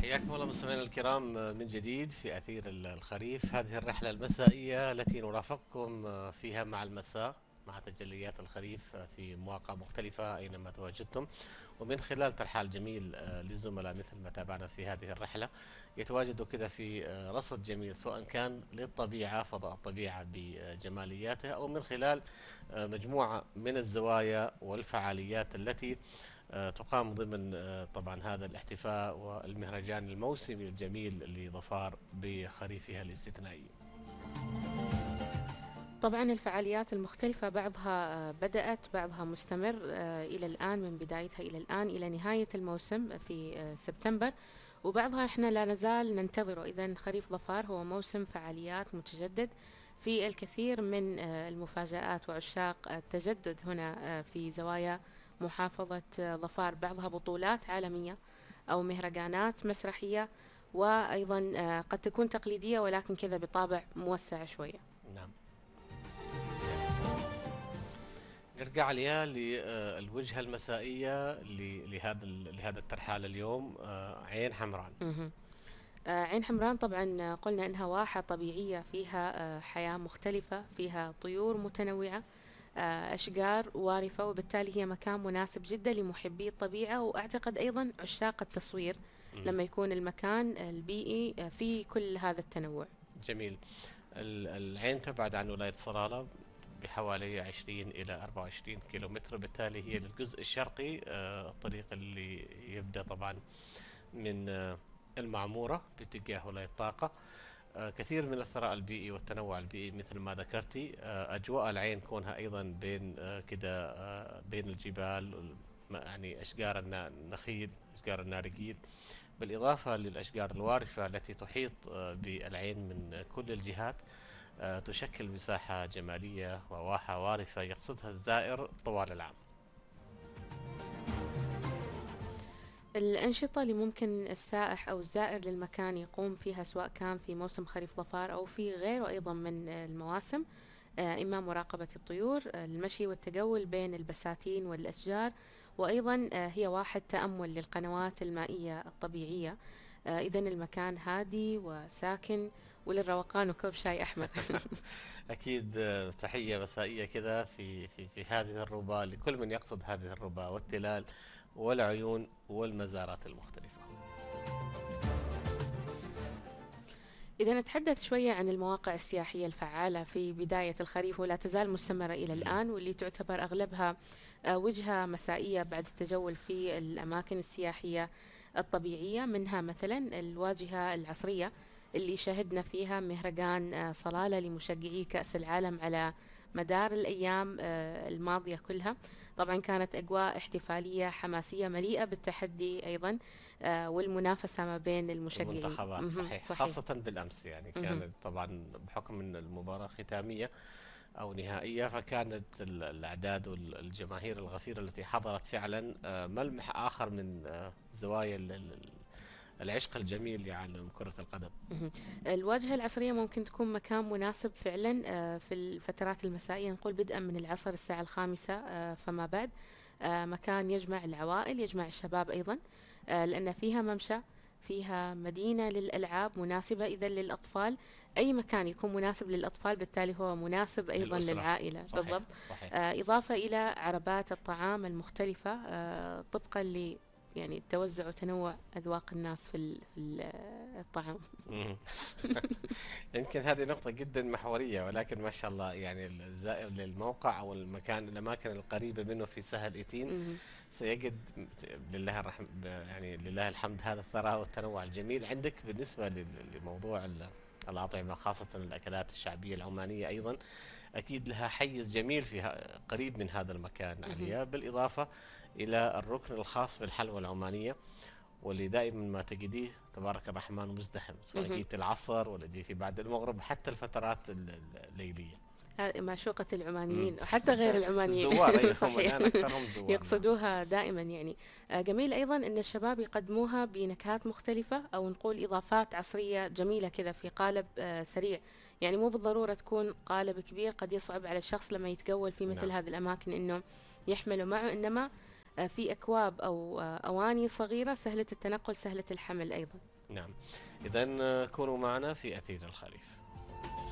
حياكم الله مستمعينا الكرام من جديد في أثير الخريف. هذه الرحلة المسائية التي نرافقكم فيها مع المساء مع تجليات الخريف في مواقع مختلفة أينما تواجدتم، ومن خلال ترحال جميل للزملاء مثل ما تابعنا في هذه الرحلة يتواجدوا كذا في رصد جميل، سواء كان للطبيعة، فضاء الطبيعة بجمالياتها، أو من خلال مجموعة من الزوايا والفعاليات التي تقام ضمن طبعا هذا الاحتفاء والمهرجان الموسمي الجميل لظفار بخريفها الاستثنائي. طبعا الفعاليات المختلفة بعضها بدأت، بعضها مستمر إلى الآن، من بدايتها إلى الآن إلى نهاية الموسم في سبتمبر، وبعضها احنا لا نزال ننتظره. إذا خريف ظفار هو موسم فعاليات متجدد في الكثير من المفاجآت، وعشاق التجدد هنا في زوايا محافظة ظفار، بعضها بطولات عالمية أو مهرجانات مسرحية، وأيضا قد تكون تقليدية ولكن كذا بطابع موسع شوية. نعم. نرجع عليها للوجهة المسائية لهذا الترحال اليوم، عين حمران. مهم. عين حمران طبعا قلنا إنها واحة طبيعية فيها حياة مختلفة، فيها طيور متنوعة، أشجار وارفة، وبالتالي هي مكان مناسب جدا لمحبي الطبيعة، وأعتقد أيضا عشاق التصوير مم. لما يكون المكان البيئي فيه كل هذا التنوع. جميل. العين تبعد عن ولاية صلالة بحوالي 20 إلى 24 كيلومتر، بالتالي هي للجزء الشرقي، الطريق اللي يبدأ طبعا من المعمورة باتجاه ولاية طاقة. كثير من الثراء البيئي والتنوع البيئي مثل ما ذكرتي. أجواء العين كونها أيضا بين كده بين الجبال، يعني أشجار النخيل، أشجار النارجيل، بالإضافة للأشجار الوارفة التي تحيط بالعين من كل الجهات، تشكل مساحة جمالية وواحة وارفة يقصدها الزائر طوال العام. الأنشطة اللي ممكن السائح أو الزائر للمكان يقوم فيها، سواء كان في موسم خريف ظفار أو في غيره أيضا من المواسم، إما مراقبة الطيور، المشي والتجول بين البساتين والأشجار، وأيضا هي واحد تأمل للقنوات المائية الطبيعية. إذا المكان هادي وساكن وللروقان وكوب شاي أحمر. أكيد. تحية مسائية كذا في هذه الربا لكل من يقصد هذه الربا والتلال والعيون والمزارات المختلفة. إذا نتحدث شوية عن المواقع السياحية الفعالة في بداية الخريف ولا تزال مستمرة إلى مم. الآن، واللي تعتبر أغلبها وجهة مسائية بعد التجول في الأماكن السياحية الطبيعية، منها مثلا الواجهة العصرية اللي شهدنا فيها مهرجان صلالة لمشجعي كأس العالم على مدار الأيام الماضية كلها. طبعا كانت أجواء احتفالية حماسية مليئة بالتحدي أيضا، والمنافسة ما بين المشجعين. المنتخبات صحيح، صحيح. خاصة بالأمس يعني مهم. كانت طبعا بحكم أن المباراة ختامية أو نهائية، فكانت الأعداد والجماهير الغفيرة التي حضرت فعلا ملمح آخر من زوايا العشق الجميل لعالم كرة القدم. مهم. الواجهة العصرية ممكن تكون مكان مناسب فعلا في الفترات المسائية، نقول بدءا من العصر الساعة الخامسة فما بعد. مكان يجمع العوائل، يجمع الشباب أيضا، لأن فيها ممشى، فيها مدينة للألعاب مناسبة إذا للأطفال. أي مكان يكون مناسب للأطفال بالتالي هو مناسب أيضا للأسرة. للعائلة صحيح بالضبط. صحيح. إضافة إلى عربات الطعام المختلفة، طبقا ل يعني توزع وتنوع أذواق الناس الطعام. مم. يمكن هذه نقطة جدا محورية، ولكن ما شاء الله يعني الزائر للموقع أو الأماكن القريبة منه في سهل إتين مهم. سيجد لله يعني لله الحمد هذا الثراء والتنوع الجميل عندك. بالنسبة لموضوع الأطعمة، خاصة الأكلات الشعبية العمانية أيضا أكيد لها حيز جميل قريب من هذا المكان مهم. عليا، بالإضافة إلى الركن الخاص بالحلوى العمانية، واللي دائما ما تجديه تبارك الرحمن مزدحم، سواء مهم. جيت العصر ولا جيتي بعد المغرب، حتى الفترات الليلية. هذه معشوقة مم. العمانيين وحتى غير العمانيين. الزوار أيضا هم صحيح. الآن أكثرهم زوار. نعم. يقصدوها دائما يعني. جميل أيضا أن الشباب يقدموها بنكهات مختلفة، أو نقول إضافات عصرية جميلة كذا في قالب سريع. يعني مو بالضرورة تكون قالب كبير، قد يصعب على الشخص لما يتجول في مثل نعم. هذه الأماكن أنه يحمله معه، إنما في أكواب أو أواني صغيرة سهلة التنقل سهلة الحمل أيضا. نعم. إذا كونوا معنا في أثير الخريف.